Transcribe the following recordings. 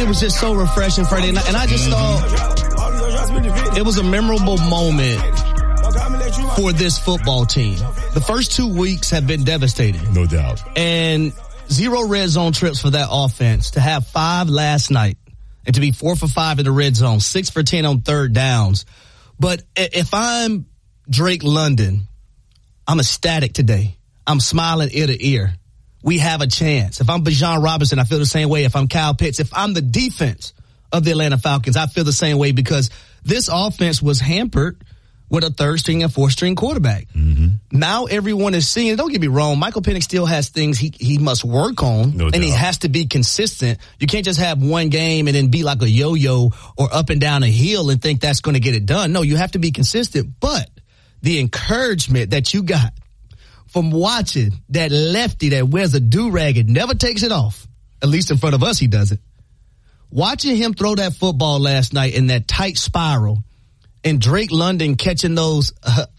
it was just so refreshing, Freddie. And I just thought it was a memorable moment for this football team. The first 2 weeks have been devastating. No doubt. And 0 red zone trips for that offense. To have 5 last night and to be 4 for 5 in the red zone, 6 for 10 on third downs. But if I'm Drake London, I'm ecstatic today. I'm smiling ear to ear. We have a chance. If I'm Bijan Robinson, I feel the same way. If I'm Kyle Pitts, if I'm the defense of the Atlanta Falcons, I feel the same way because this offense was hampered with a third-string and fourth-string quarterback. Mm-hmm. Now everyone is seeing, don't get me wrong, Michael Penix still has things he must work on, and he has to be consistent. You can't just have one game and then be like a yo-yo or up and down a hill and think that's going to get it done. No, you have to be consistent. But the encouragement that you got from watching that lefty that wears a do-rag and never takes it off, at least in front of us he doesn't, watching him throw that football last night in that tight spiral, and Drake London catching those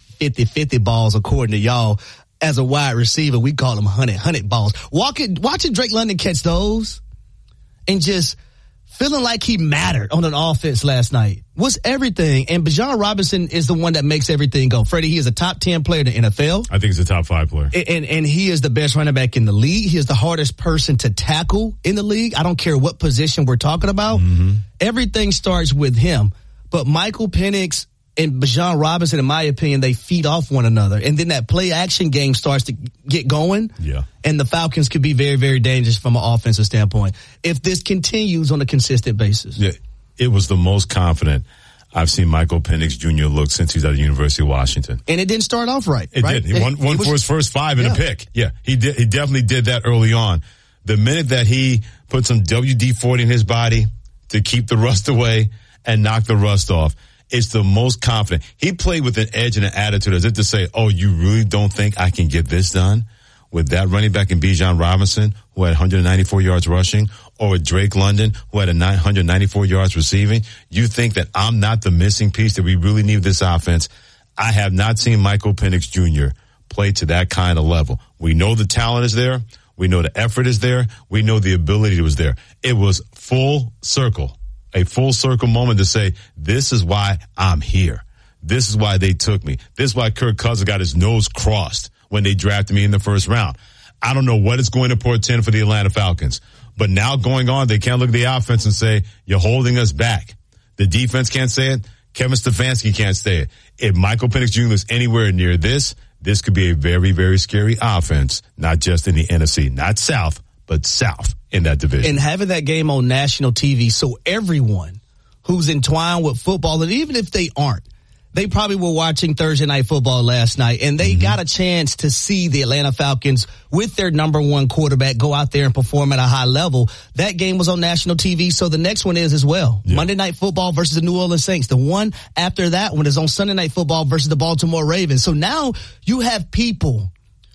50-50 balls, according to y'all, as a wide receiver, we call them 100 balls. Watching Drake London catch those and just feeling like he mattered on an offense last night was everything. And Bijan Robinson is the one that makes everything go. Freddie, he is a top 10 player in the NFL. I think he's a top 5 player. And he is the best running back in the league. He is the hardest person to tackle in the league. I don't care what position we're talking about. Mm-hmm. Everything starts with him. But Michael Penix and Bijan Robinson, in my opinion, they feed off one another. And then that play-action game starts to get going. Yeah. And the Falcons could be very, very dangerous from an offensive standpoint if this continues on a consistent basis. Yeah, it was the most confident I've seen Michael Penix Jr. look since he's at the University of Washington. And it didn't start off right. It did. He won for his first 5 in a pick. Yeah, he did. He definitely did that early on. The minute that he put some WD-40 in his body to keep the rust away and knock the rust off, it's the most confident. He played with an edge and an attitude as if to say, oh, you really don't think I can get this done? With that running back in Bijan Robinson, who had 194 yards rushing, or with Drake London, who had 194 yards receiving, you think that I'm not the missing piece that we really need with this offense? I have not seen Michael Penix Jr. play to that kind of level. We know the talent is there. We know the effort is there. We know the ability was there. It was full circle. A full circle moment to say, this is why I'm here. This is why they took me. This is why Kirk Cousins got his nose crossed when they drafted me in the first round. I don't know what it's going to portend for the Atlanta Falcons. But now going on, they can't look at the offense and say, you're holding us back. The defense can't say it. Kevin Stefanski can't say it. If Michael Penix Jr. is anywhere near this could be a very, very scary offense, not just in the NFC, not South, but South in that division. And having that game on national TV, so everyone who's entwined with football, and even if they aren't, they probably were watching Thursday Night Football last night, and they got a chance to see the Atlanta Falcons with their number one quarterback go out there and perform at a high level. That game was on national TV, so the next one is as well. Yeah. Monday Night Football versus the New Orleans Saints. The one after that one is on Sunday Night Football versus the Baltimore Ravens. So now you have people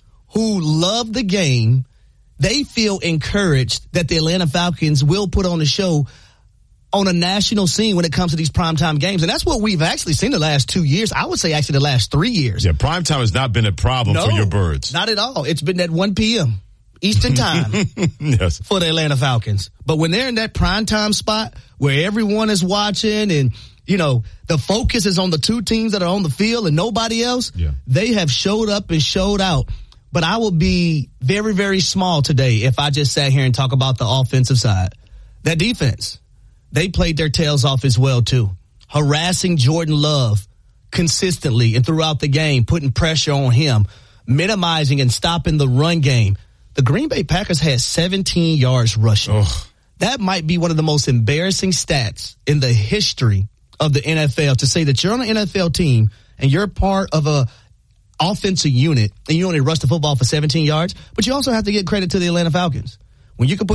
who love the game. They feel encouraged that the Atlanta Falcons will put on a show on a national scene when it comes to these primetime games. And that's what we've actually seen the last 2 years. I would say actually the last 3 years. Yeah, primetime has not been a problem for your birds. Not at all. It's been at 1 p.m. Eastern time yes. for the Atlanta Falcons. But when they're in that primetime spot where everyone is watching and, you know, the focus is on the two teams that are on the field and nobody else, they have showed up and showed out. But I will be very, very small today if I just sat here and talk about the offensive side. That defense, they played their tails off as well, too. Harassing Jordan Love consistently and throughout the game, putting pressure on him, minimizing and stopping the run game. The Green Bay Packers had 17 yards rushing. Oh. That might be one of the most embarrassing stats in the history of the NFL, to say that you're on an NFL team and you're part of a offensive unit and you only rush the football for 17 yards, but you also have to give credit to the Atlanta Falcons. When you can put